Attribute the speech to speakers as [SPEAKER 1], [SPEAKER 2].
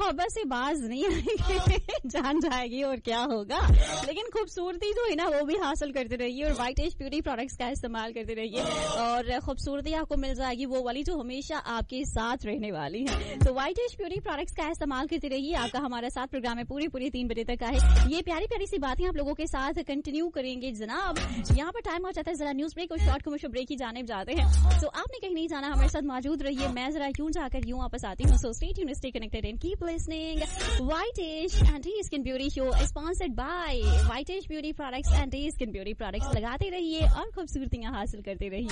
[SPEAKER 1] मोहब्बत से बाज नहीं आएंगे जान जाएगी और क्या होगा, लेकिन खूबसूरती जो है ना वो भी हासिल करते रहिए और व्हाइट एज ब्यूटी प्रोडक्ट्स का इस्तेमाल करते रहिए और खूबसूरती आपको मिल जाएगी वो वाली जो हमेशा आपके साथ रहने वाली है। तो व्हाइट एज ब्यूटी प्रोडक्ट्स का इस्तेमाल करते रहिए। आपका हमारा साथ प्रोग्राम में पूरी 3 बजे तक का है। ये प्यारी प्यारी सी बातें आप लोगों के साथ कंटिन्यू करेंगे जनाब। यहाँ पर टाइम हो जाता है जरा न्यूज ब्रेक और शॉर्ट कमर्शियल ब्रेक की जाने जाते हैं। तो आपने कहीं नहीं जाना, हमारे साथ मौजूद रहिए। मैं जरा यूं जाकर यूं वापस आती हूँ। So stay tuned, stay connected and keep listening. White as and skin beauty show sponsored by white as beauty products and skin beauty products. लगाते रहिए और खूबसूरतियां हासिल करते रहिए।